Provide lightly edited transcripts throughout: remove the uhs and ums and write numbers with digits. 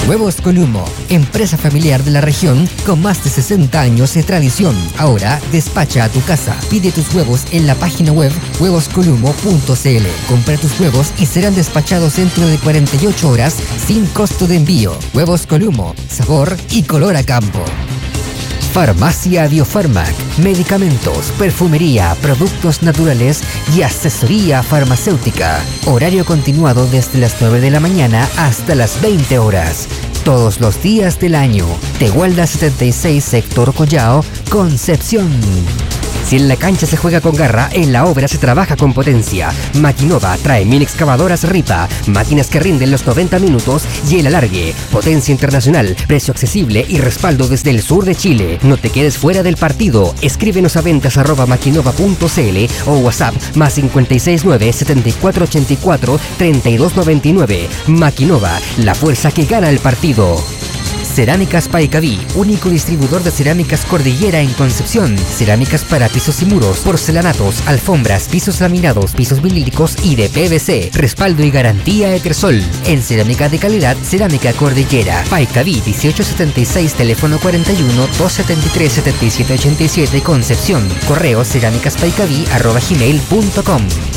Huevos Columo, empresa familiar de la región con más de 60 años de tradición. Ahora despacha a tu casa. Pide tus huevos en la página web huevoscolumo.cl. Compra tus huevos y serán despachados dentro de 48 horas sin costo de envío. Huevos Columo, sabor y color a campo. Farmacia Biofarmac, medicamentos, perfumería, productos naturales y asesoría farmacéutica. Horario continuado desde las 9 de la mañana hasta las 20 horas. Todos los días del año. Tehualda 76, sector Collao, Concepción. Si en la cancha se juega con garra, en la obra se trabaja con potencia. Maquinova trae 1000 excavadoras Ripa, máquinas que rinden los 90 minutos y el alargue. Potencia internacional, precio accesible y respaldo desde el sur de Chile. No te quedes fuera del partido. Escríbenos a ventas@maquinova.cl o WhatsApp +569 7484 3299. Maquinova, la fuerza que gana el partido. Cerámicas Paicaví, único distribuidor de cerámicas Cordillera en Concepción. Cerámicas para pisos y muros, porcelanatos, alfombras, pisos laminados, pisos vinílicos y de PVC. Respaldo y garantía Etersol. En cerámica de calidad, Cerámica Cordillera. Paicaví 1876, teléfono 41 273 7787, Concepción. Correo cerámicaspaicaví@gmail.com.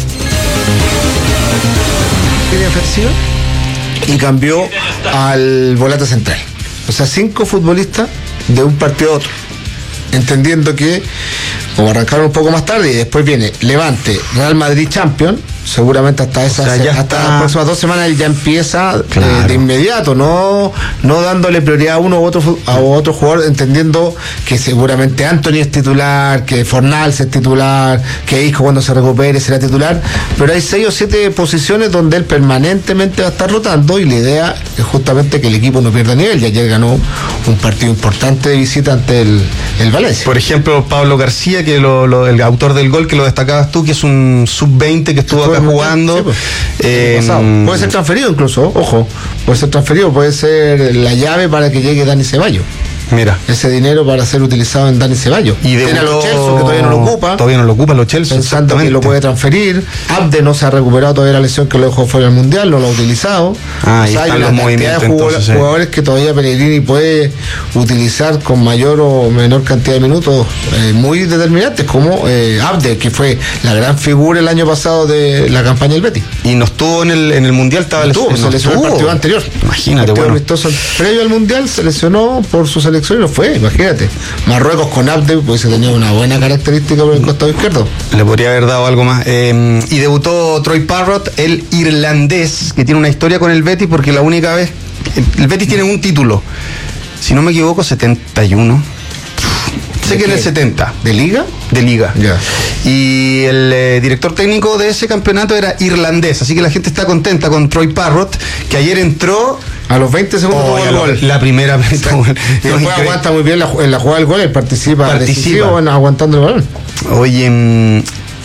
Tiene ofensiva y cambió al volante central. O sea, 5 futbolistas de un partido a otro. Entendiendo que, como arrancaron un poco más tarde, y después viene Levante, Real Madrid Champions, seguramente hasta hasta las próximas 2 semanas él ya empieza de inmediato, no dándole prioridad a uno u otro jugador, entendiendo que seguramente Anthony es titular, que Fornals es titular, que Isco cuando se recupere será titular, pero hay 6 o 7 posiciones donde él permanentemente va a estar rotando, y la idea es justamente que el equipo no pierda nivel. Y ayer ganó un partido importante de visita ante el Valencia. Por ejemplo, Pablo García, que el autor del gol, que lo destacabas tú, que es un sub-20 que estuvo acá jugando. Sí, pues. Puede ser transferido incluso, ojo, puede ser transferido, puede ser la llave para que llegue Dani Ceballos. Mira. Ese dinero para ser utilizado en Dani Ceballos. Y tiene a Lo Celso, que todavía no lo ocupa. Todavía no lo ocupa Lo Celso. Pensando que lo puede transferir. Abde no se ha recuperado todavía la lesión que lo dejó fuera del Mundial, no lo ha utilizado. Ahí están los movimientos. Hay jugadores que todavía Pellegrini puede utilizar con mayor o menor cantidad de minutos muy determinantes, como Abde, que fue la gran figura el año pasado de la campaña del Betis. Y no estuvo en el Mundial, estaba lesionado. Se lesionó el partido anterior. Imagínate, bueno. Amistoso previo al Mundial se lesionó por su selección y no fue, imagínate. Marruecos con Abde, pues se tenía una buena característica por el costado izquierdo. Le podría haber dado algo más. Y debutó Troy Parrott, el irlandés, que tiene una historia con el Betis, porque la única vez... El Betis tiene un título, si no me equivoco, 71. Sé que en el 70. ¿De Liga? De Liga. Yeah. Y el director técnico de ese campeonato era irlandés, así que la gente está contenta con Troy Parrott, que ayer entró... A los 20 segundos tuvo el gol. La primera vez. Y después aguanta muy bien en la jugada del gol, él participa. Aguantando el balón. Oye,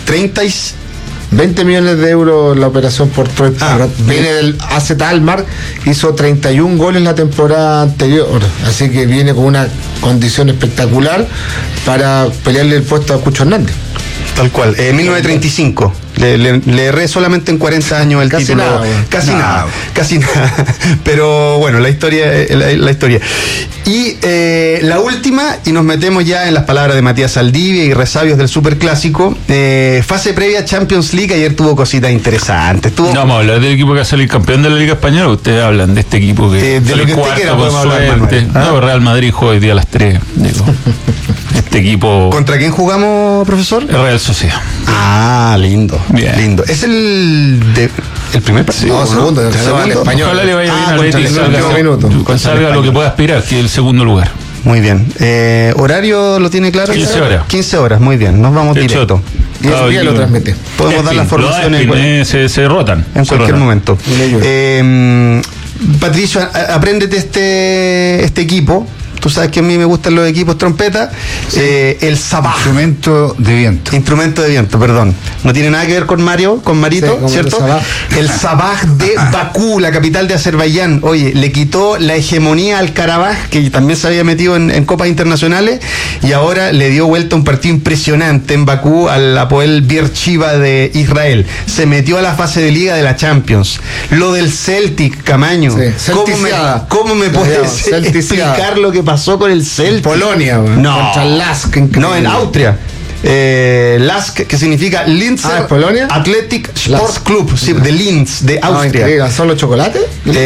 20 millones de euros la operación por Troy Parrott. Viene del AZ Alkmaar, hizo 31 goles la temporada anterior, así que viene con una condición espectacular para pelearle el puesto a Cucho Hernández. Tal cual, 1935. Le erré solamente en 40 años el casi título. Nada, casi nada. Pero bueno, la historia. Y la última, y nos metemos ya en las palabras de Matías Saldivia y resabios del Superclásico. Fase previa Champions League, ayer tuvo cositas interesantes. No vamos a hablar del equipo que va a salir campeón de la Liga Española. Ustedes hablan de este equipo que de lo que usted quiera podemos hablar, Manuel. No, Real Madrid juega hoy día a las 3. Digo. Este equipo. ¿Contra quién jugamos, profesor? El Real Sociedad. Lindo. Bien. Lindo. ¿Es el primer partido? No, segundo. El Español. Ojalá le vaya bien al Betis. Salga lo que pueda aspirar, que es el segundo lugar. Muy bien. ¿Horario lo tiene claro? 15 horas. 15 horas, muy bien. Nos vamos directo. Y eso ya lo transmite. Podemos dar las formaciones. Se rotan. En cualquier momento. Patricio, apréndete este equipo. tú sabes que a mí me gustan los equipos trompeta, el Sabah. Instrumento de viento, perdón. No tiene nada que ver con Marito, sí, ¿cierto? El Sabah de Bakú, la capital de Azerbaiyán. Oye, le quitó la hegemonía al Karabaj, que también se había metido en copas internacionales, y ahora le dio vuelta un partido impresionante en Bakú al Hapoel Beersheva de Israel. Se metió a la fase de liga de la Champions. Lo del Celtic, Camaño. Sí, ¿Cómo me puedes explicar lo que pasó con el Celtic? Polonia, contra el Lask. No, en Austria. Lask, que significa Linzer Athletic Sports Club, sí, de Linz, de Austria. ¿Son los chocolates?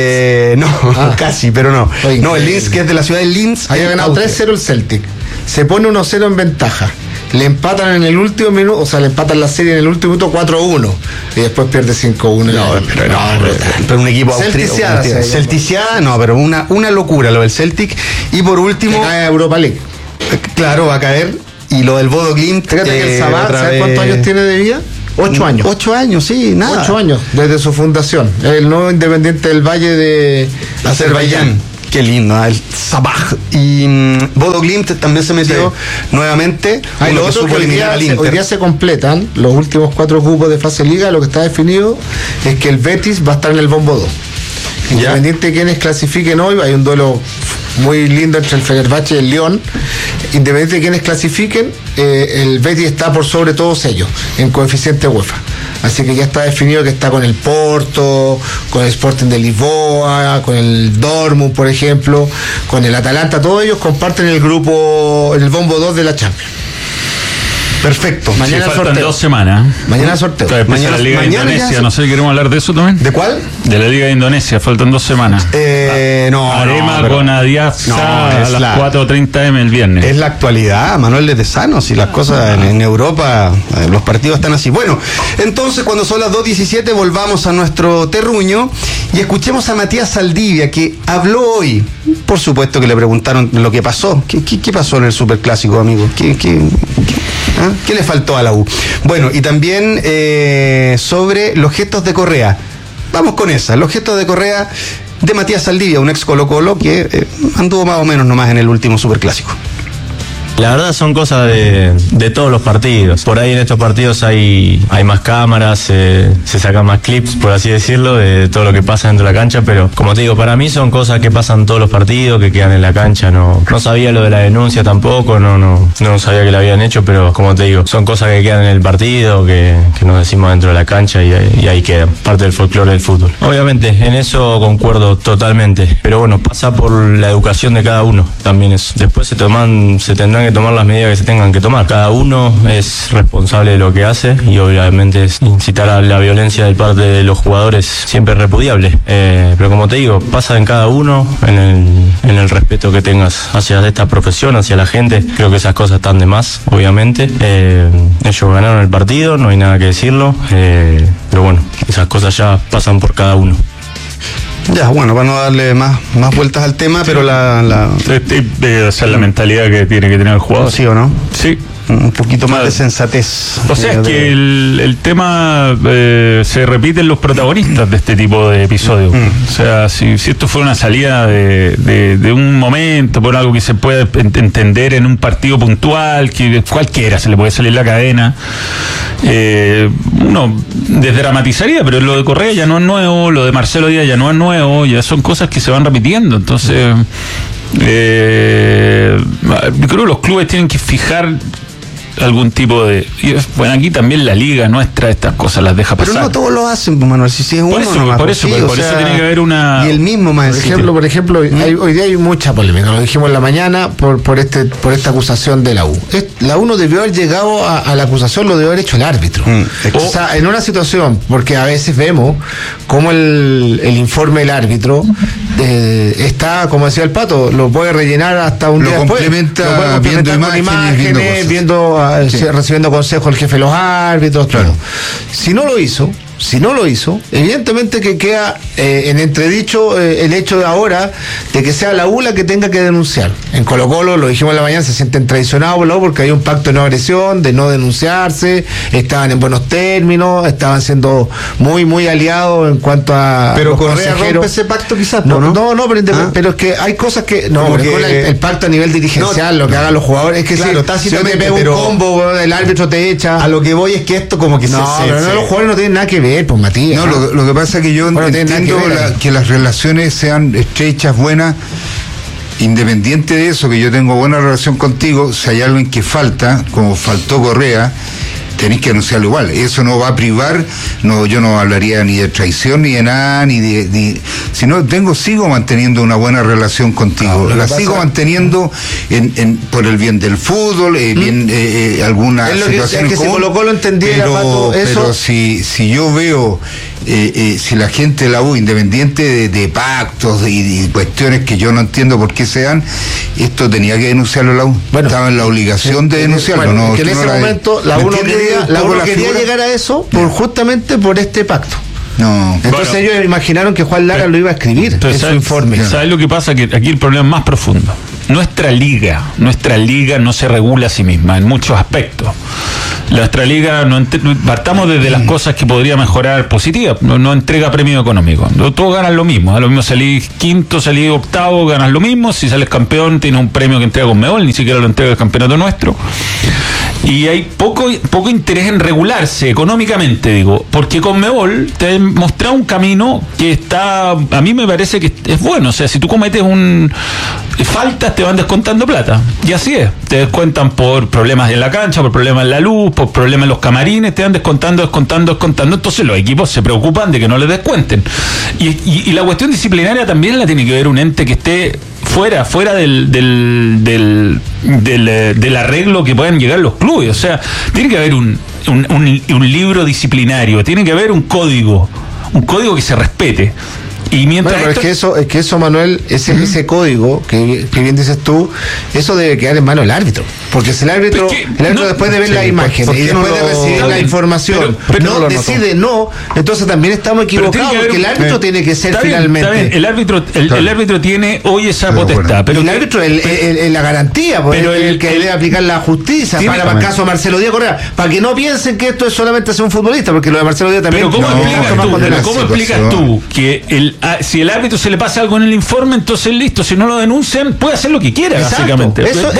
Casi, pero no. Oye, no, el Linz, que es de la ciudad de Linz. Había ganado 3-0 el Celtic. Se pone 1-0 en ventaja. Le empatan en el último minuto, o sea, le empatan la serie en el último minuto 4-1 y después pierde 5-1. Pero un equipo Celticiada, no, pero una locura lo del Celtic. Y por último, cae a Europa League. Claro, va a caer. Y lo del Bodo Glimt. Fíjate que el Sabah, ¿sabes cuántos años tiene de vida? 8 años. 8 años, sí, nada. 8 años desde su fundación. El nuevo Independiente del Valle de Azerbaiyán. Qué lindo, el Sabah. Y Bodo Glimt también se metió nuevamente. Lo otro que hoy día se completan los últimos 4 grupos de fase liga. Lo que está definido es que el Betis va a estar en el bombo 2. Independiente de quienes clasifiquen hoy, hay un duelo muy lindo entre el Fenerbahce y el Lyon. Independiente de quienes clasifiquen, el Betis está por sobre todos ellos en coeficiente UEFA. Así que ya está definido que está con el Porto, con el Sporting de Lisboa, con el Dortmund, por ejemplo, con el Atalanta. Todos ellos comparten el grupo, el bombo 2 de la Champions. Perfecto. Mañana faltan 2 semanas. Mañana sorteo. Mañana la Liga de Indonesia, no sé si queremos hablar de eso también. ¿De cuál? De la Liga de Indonesia, faltan 2 semanas. Arema con Adiaza a las 4:30 m el viernes. Es la actualidad, Manuel de Tesano, si las cosas en Europa, los partidos están así. Bueno, entonces cuando son las 2:17 volvamos a nuestro terruño y escuchemos a Matías Saldivia, que habló hoy. Por supuesto que le preguntaron lo que pasó. ¿Qué pasó en el Superclásico, amigo? ¿Qué le faltó a la U? Bueno, y también sobre los gestos de Correa. Vamos con esa, los gestos de Correa de Matías Saldivia, un ex Colo-Colo que anduvo más o menos nomás en el último Superclásico. La verdad son cosas de todos los partidos. Por ahí en estos partidos hay más cámaras, se sacan más clips, por así decirlo, de todo lo que pasa dentro de la cancha, pero como te digo, para mí son cosas que pasan en todos los partidos, que quedan en la cancha. No sabía lo de la denuncia tampoco, no sabía que la habían hecho, pero como te digo, son cosas que quedan en el partido, que nos decimos dentro de la cancha y ahí quedan, parte del folclore del fútbol. Obviamente, en eso concuerdo totalmente, pero bueno, pasa por la educación de cada uno, también eso. Después se tendrán que tomar las medidas que se tengan que tomar. Cada uno es responsable de lo que hace y obviamente incitar a la violencia de parte de los jugadores siempre es repudiable. Pero como te digo, pasa en cada uno, en el respeto que tengas hacia esta profesión, hacia la gente. Creo que esas cosas están de más, obviamente. Ellos ganaron el partido, no hay nada que decirlo, pero bueno, esas cosas ya pasan por cada uno. Ya, bueno, para no darle más vueltas al tema, pero la mentalidad que tiene que tener el jugador. ¿Sí o no? Sí. Un poquito más de sensatez. O sea, es que el tema se repite en los protagonistas de este tipo de episodios. O sea, si esto fuera una salida de un momento, por algo que se puede entender en un partido puntual, que cualquiera se le puede salir la cadena, uno desdramatizaría, pero lo de Correa ya no es nuevo, lo de Marcelo Díaz ya no es nuevo, ya son cosas que se van repitiendo. Entonces, creo que los clubes tienen que fijar algún tipo de... Bueno, aquí también la liga nuestra estas cosas las deja pasar. Pero no todos lo hacen, Manuel, si es uno nomás. Por eso tiene que haber una... Y el mismo más. Por ejemplo, hoy día hay mucha polémica, lo dijimos en la mañana, por esta acusación de la U. La U no debió haber llegado a la acusación, lo debió haber hecho el árbitro. O sea, en una situación, porque a veces vemos cómo el informe del árbitro está, como decía el Pato, lo puede rellenar hasta un día después. Lo puede complementar con imágenes, recibiendo consejos el jefe de los árbitros, claro. Si no lo hizo, si no lo hizo, evidentemente que queda en entredicho el hecho de ahora de que sea la U la que tenga que denunciar. En Colo-Colo, lo dijimos en la mañana, se sienten traicionados, ¿no? Porque hay un pacto de no agresión, de no denunciarse, estaban en buenos términos, estaban siendo muy, muy aliados en cuanto a... Pero Correa rompe ese pacto quizás, ¿no? Pero es que hay cosas que... No, que el pacto a nivel dirigencial, lo que hagan los jugadores, es que claro, si yo te pego un combo, el árbitro te echa... A lo que voy es que esto como que los jugadores no tienen nada que ver, pues Matías. No, lo que pasa es que yo entiendo que las relaciones sean estrechas, buenas, independiente de eso, que yo tengo buena relación contigo, si hay algo en que falta, como faltó Correa, tenéis que anunciarlo igual. Eso no va a privar, yo no hablaría ni de traición ni de nada, sino sigo manteniendo una buena relación contigo. La sigo manteniendo por el bien del fútbol, alguna situación. Es que si Colo-Colo entendiera, Pato, eso. Pero si yo veo, si la gente de la U, independiente de pactos y cuestiones que yo no entiendo por qué se dan, esto tenía que denunciarlo la U. Bueno, estaba en la obligación de denunciarlo. Bueno, que en ese momento la U no quería llegar a eso justamente por este pacto. No. Entonces ellos imaginaron que Juan Lara lo iba a escribir en su informe. ¿Sabes lo que pasa? Que aquí el problema es más profundo. Nuestra liga no se regula a sí misma en muchos aspectos. Nuestra liga partamos desde las cosas que podría mejorar positivas, no entrega premio económico. Todos ganan lo mismo, salís quinto, salís octavo, ganas lo mismo. Si sales campeón, tienes un premio que entrega Conmebol, ni siquiera lo entrega el campeonato nuestro. Y hay poco interés en regularse económicamente, digo, porque Conmebol te ha mostrado un camino que está, a mí me parece que es bueno. O sea, si tú cometes faltas, te van descontando plata, y así es, te descuentan por problemas en la cancha, por problemas en la luz, por problemas en los camarines, te van descontando, entonces los equipos se preocupan de que no les descuenten, y la cuestión disciplinaria también la tiene que ver un ente que esté fuera del arreglo que puedan llegar los clubes. O sea, tiene que haber un libro disciplinario, tiene que haber un código que se respete. Y mientras es que eso, Manuel, ese código que bien dices tú, eso debe quedar en manos del árbitro, porque si el árbitro después de ver la imagen y después de recibir la información decide no, entonces también estamos equivocados, porque el árbitro tiene que ser finalmente. El árbitro tiene hoy esa potestad, pero el árbitro es la garantía, pero el que debe aplicar la justicia para el caso de Marcelo Díaz Correa, para que no piensen que esto es solamente ser un futbolista, porque lo de Marcelo Díaz también. Pero ¿cómo explicas tú que si el árbitro se le pasa algo en el informe, entonces listo, si no lo denuncian, puede hacer lo que quiera? Exacto. Básicamente.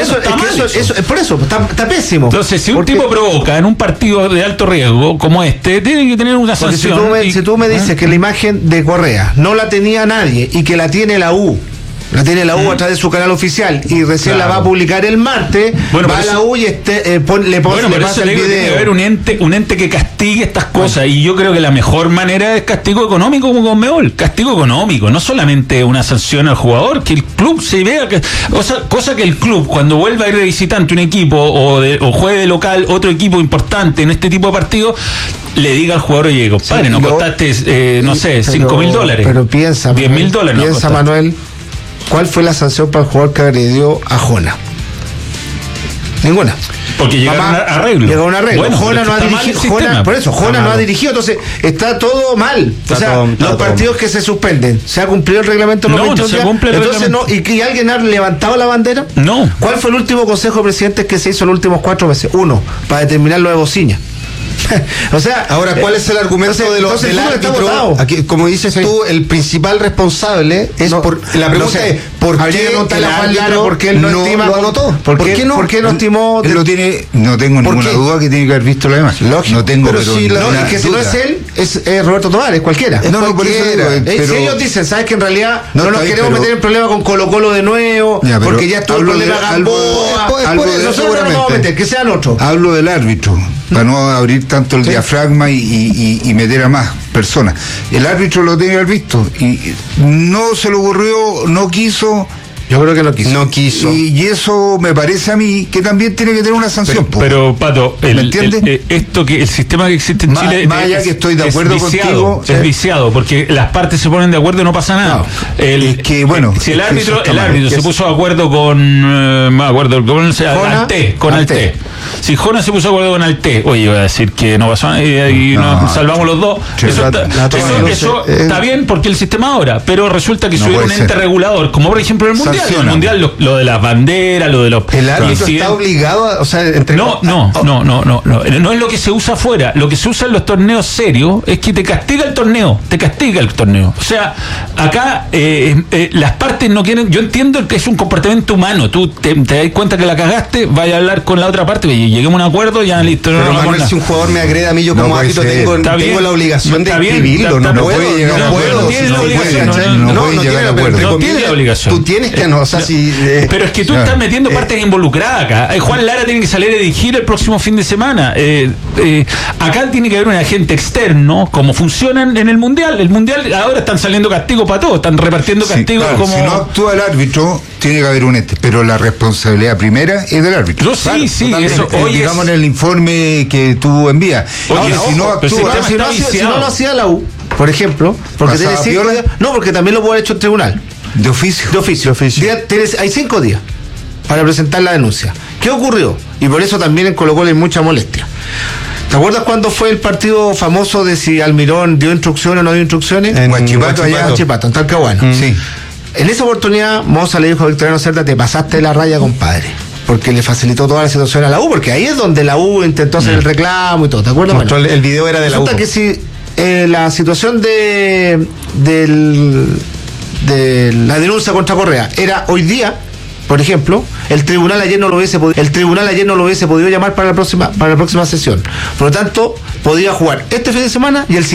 Por eso está pésimo. Entonces, si un tipo provoca en un partido de alto riesgo como este, tiene que tener una sanción. Si tú me dices que la imagen de Correa no la tenía nadie y que la tiene la U, a través de su canal oficial, y recién la va a publicar el martes, va a la U y le pasa el video. Tiene que haber un ente que castigue estas cosas, y yo creo que la mejor manera es castigo económico, como Conmebol, castigo económico, no solamente una sanción al jugador, que el club se vea cosa que el club, cuando vuelva a ir de visitante un equipo o juegue de local otro equipo importante en este tipo de partidos, le diga al jugador: oye, compadre, no costaste $5,000, pero piensa, $10,000. Piensa, Manuel, ¿cuál fue la sanción para el jugador que agredió a Jona? Ninguna. Porque llegaron a arreglo. Llegó a un arreglo. Bueno, Jona no ha dirigido. Jona no ha dirigido, entonces está todo mal. Los partidos que se suspenden, ¿se ha cumplido el reglamento? No se cumple el reglamento. ¿Y alguien ha levantado la bandera? No. ¿Cuál fue el último consejo de presidentes que se hizo en los últimos 4 meses? Uno, para determinar lo de Bociña. O sea, ahora, ¿cuál es el argumento del árbitro? Aquí, como dices tú, el principal responsable es la pregunta es ¿por qué el árbitro porque él no lo anotó? ¿Por qué no estimó? Él no tengo ninguna duda que tiene que haber visto la imagen. Lógico. No tengo, pero si no es él, es Roberto Tobar, es cualquiera. Por eso si ellos dicen, ¿sabes que en realidad no nos queremos meter en problema con Colo-Colo de nuevo? Porque ya todo el problema Gamboa. Nosotros no vamos a meter, que sean otros. Hablo del árbitro, para no abrir tanto el diafragma y meter a más personas. El árbitro lo tenía que haber visto y no se le ocurrió, no quiso, Yo creo que No quiso. Y eso me parece a mí que también tiene que tener una sanción. Pero Pato, ¿me entiendes? el sistema que existe en Chile más allá que estoy de acuerdo contigo, es viciado, porque las partes se ponen de acuerdo y no pasa nada. No, es que, bueno, si el es que árbitro, eso está mal. se puso de acuerdo con Alté. Si Jona se puso de acuerdo con Alté, oye, iba a decir que no pasó nada y nos salvamos los dos. Sí, Eso está bien porque el sistema ahora, pero resulta que si hubiera un ente regulador, como por ejemplo en el Mundial. En el Mundial lo de las banderas, lo de los... El árbitro está obligado a... O sea, No es lo que se usa afuera. Lo que se usa en los torneos serios es que te castiga el torneo. O sea, acá las partes no quieren... Yo entiendo que es un comportamiento humano. Tú te das cuenta que la cagaste, vaya a hablar con la otra parte y lleguemos a un acuerdo, ya listo. Pero Manuel, si un jugador me agrede a mí, yo como árbitro tengo la obligación de escribirlo. No puede llegar a acuerdo. No tiene la obligación. No tiene la obligación. Tú tienes que no, o sea, si... Pero es que tú estás metiendo partes involucradas acá. Juan Lara tiene que salir a dirigir el próximo fin de semana. Acá tiene que haber un agente externo, como funcionan en el Mundial. El Mundial ahora están saliendo castigos para todos, están repartiendo castigos como... Si no actúa el árbitro, tiene que haber un ente, pero la responsabilidad primera es del árbitro. No, sí, eso. Digamos en el informe que tú envías. Oye, si no actúa, si no lo hacía la U, por ejemplo, porque tiene 5 días. No, porque también lo puede haber hecho el tribunal. De oficio. Hay 5 días para presentar la denuncia. ¿Qué ocurrió? Y por eso también en Colo-Colo hay mucha molestia. ¿Te acuerdas cuándo fue el partido famoso de si Almirón dio instrucciones o no dio instrucciones? En Huachipato, en Talcahuano. Sí. En esa oportunidad, Moza le dijo a Victoriano Cerda: te pasaste de la raya, compadre. Porque le facilitó toda la situación a la U, porque ahí es donde la U intentó hacer el reclamo y todo. ¿Te acuerdas? Bueno, el video era de la U. Resulta que si la situación de la denuncia contra Correa era hoy día, por ejemplo, el tribunal ayer no lo hubiese podido llamar para la próxima sesión. Por lo tanto, podía jugar este fin de semana y el siguiente.